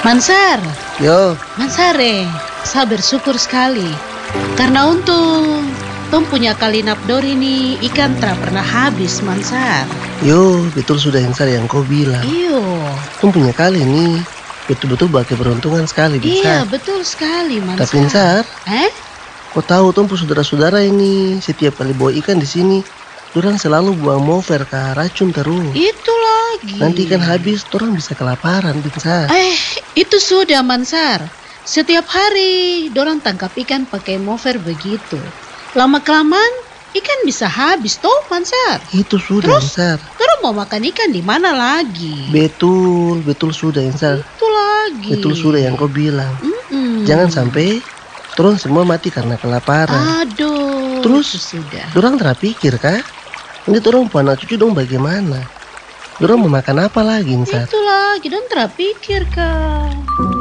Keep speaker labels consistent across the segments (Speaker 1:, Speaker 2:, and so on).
Speaker 1: Mansar,
Speaker 2: Yo,
Speaker 1: Mansare, saya bersyukur sekali. Karena untung, Tom punya kali napdor ini ikan tak pernah habis, Mansar.
Speaker 2: betul sudah yang kau bilang.
Speaker 1: Iyo,
Speaker 2: Kau punya kali ini betul-betul bagi beruntungan sekali,
Speaker 1: iya
Speaker 2: Binsar.
Speaker 1: betul sekali, Mansar.
Speaker 2: Tapi Binsar,
Speaker 1: Eh?
Speaker 2: kau tahu Tom saudara-saudara ini setiap kali bawa ikan di sini, dorang selalu buang mover ke racun terus.
Speaker 1: Itu lagi.
Speaker 2: Nanti ikan habis, dorang bisa kelaparan, Binsar.
Speaker 1: Itu sudah, Mansar. Setiap hari, dorang tangkap ikan pakai mover begitu. Lama-kelamaan, ikan bisa habis toh, Mansar.
Speaker 2: Itu sudah,
Speaker 1: Terus?
Speaker 2: Binsar.
Speaker 1: Dorang mau makan ikan di mana lagi?
Speaker 2: Betul sudah, Binsar.
Speaker 1: Itu lagi.
Speaker 2: Betul sudah yang kau bilang.
Speaker 1: Mm-mm.
Speaker 2: Jangan sampai dorang semua mati karena kelaparan.
Speaker 1: Aduh.
Speaker 2: Terus?
Speaker 1: Itu sudah.
Speaker 2: Dorang terpikir kah? Nanti dorang punya anak cucu dong bagaimana? Dorang mau makan apa lagi, Insar?
Speaker 1: Itu lagi, dorang terpikir kan.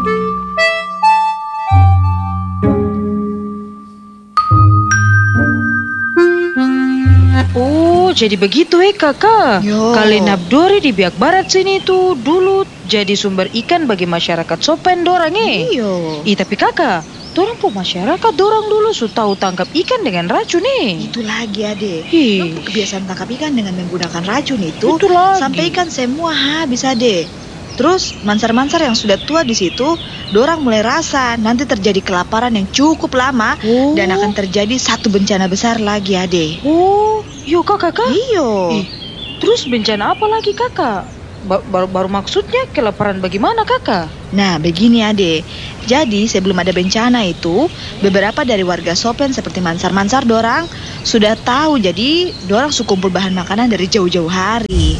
Speaker 3: Oh, jadi begitu kakak.
Speaker 1: Yo.
Speaker 3: Kali Nabdori di Biak Barat sini tuh dulu jadi sumber ikan bagi masyarakat Sopen dorang
Speaker 1: Iyo.
Speaker 3: tapi kakak, dorang po masyarakat dorang dulu su tahu tangkap ikan dengan racun
Speaker 4: Itu lagi ade.
Speaker 3: Ih.
Speaker 4: Orang kebiasaan tangkap ikan dengan menggunakan racun itu
Speaker 3: Itu lagi.
Speaker 4: sampai ikan semua habis ade. Terus mansar-mansar yang sudah tua di situ, dorang mulai rasa nanti terjadi kelaparan yang cukup lama
Speaker 3: Oh.
Speaker 4: dan akan terjadi satu bencana besar lagi ade.
Speaker 3: Oh, yo kakak.
Speaker 4: Iyo.
Speaker 3: Ih, terus bencana apa lagi kakak? Baru maksudnya kelaparan bagaimana kakak?
Speaker 4: Nah, begini ade. Jadi sebelum ada bencana itu, beberapa dari warga Sopen seperti mansar-mansar dorang sudah tahu, jadi dorang su kumpul bahan makanan dari jauh-jauh hari.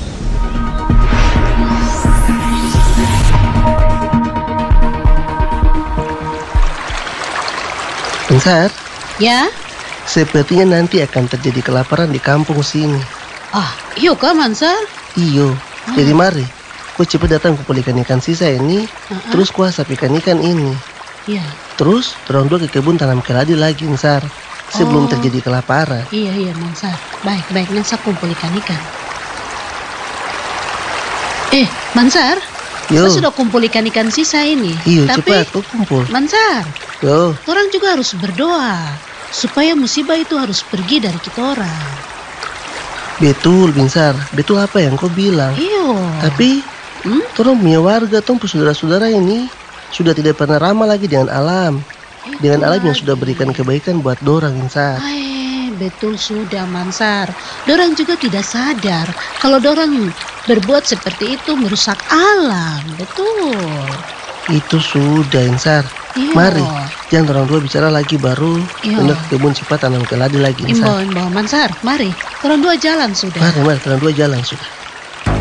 Speaker 2: Insar,
Speaker 1: Ya?
Speaker 2: sepertinya nanti akan terjadi kelaparan di kampung sini.
Speaker 1: Iyo kah, Mansar?
Speaker 2: Iyo, jadi mari, kau cepat datang kumpul ikan-ikan sisa ini, terus kau asap ikan-ikan ini.
Speaker 1: Iya.
Speaker 2: Terus, dorong dua ke kebun tanam keladi lagi, Insar, sebelum
Speaker 1: Oh.
Speaker 2: terjadi kelaparan.
Speaker 1: Iya, Mansar. Baik, nanti saya kumpul ikan-ikan. Mansar,
Speaker 2: Yo,
Speaker 1: saya sudah kumpul ikan-ikan sisa ini.
Speaker 2: iyo
Speaker 1: Tapi,
Speaker 2: cepat, kau kumpul.
Speaker 1: Mansar,
Speaker 2: Yo,
Speaker 1: orang juga harus berdoa supaya musibah itu harus pergi dari kita orang.
Speaker 2: betul, Binsar, betul apa yang kau bilang.
Speaker 1: Iyo.
Speaker 2: Tapi, dorong punya warga, tong saudara-saudara ini sudah tidak pernah ramah lagi dengan alam. Dengan alam yang sudah berikan kebaikan buat dorang, Insar.
Speaker 1: Betul sudah, Mansar. Dorang juga tidak sadar kalau dorang berbuat seperti itu merusak alam. Betul.
Speaker 2: Itu sudah, Insar.
Speaker 1: Iya.
Speaker 2: Mari, jangan orang dua bicara lagi baru.
Speaker 1: Iya.
Speaker 2: Pindah ke kebun cepat tanam keladi lagi, Insar.
Speaker 1: Imbau, Mansar. Mari, orang dua jalan sudah.
Speaker 2: Mari, orang dua jalan sudah.